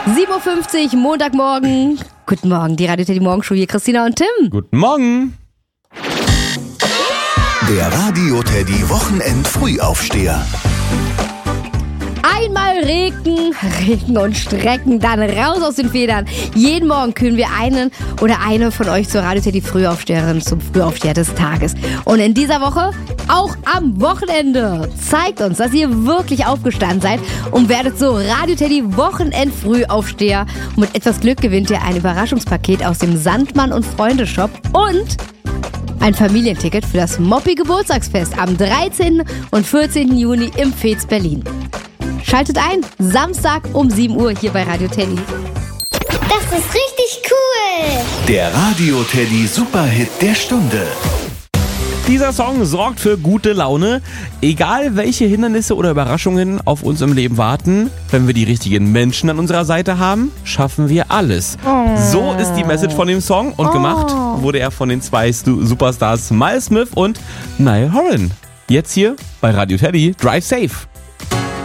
7.50 Uhr, Montagmorgen. Guten Morgen, die Radio Teddy Morgenshow hier, Christina und Tim. Guten Morgen. Der Radio Teddy Wochenend Frühaufsteher. Einmal Regen und Strecken, dann raus aus den Federn. Jeden Morgen kühlen wir einen oder eine von euch zur Radio Teddy Frühaufsteherin, zum Frühaufsteher des Tages. Und in dieser Woche auch am Wochenende. Zeigt uns, dass ihr wirklich aufgestanden seid und werdet so Radio Teddy Wochenend Frühaufsteher. Und mit etwas Glück gewinnt ihr ein Überraschungspaket aus dem Sandmann und Freunde Shop und ein Familienticket für das Moppi Geburtstagsfest am 13. und 14. Juni im Veets Berlin. Schaltet ein, Samstag um 7 Uhr hier bei Radio Teddy. Das ist richtig cool. Der Radio Teddy Superhit der Stunde. Dieser Song sorgt für gute Laune. Egal welche Hindernisse oder Überraschungen auf uns im Leben warten, wenn wir die richtigen Menschen an unserer Seite haben, schaffen wir alles. So ist die Message von dem Song und gemacht wurde er von den zwei Superstars Miles Smith und Niall Horan. Jetzt hier bei Radio Teddy, Drive Safe.